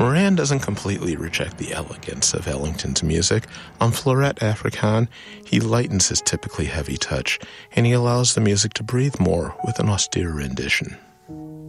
Moran doesn't completely reject the elegance of Ellington's music. On Fleuret Africaine, he lightens his typically heavy touch, and he allows the music to breathe more with an austere rendition.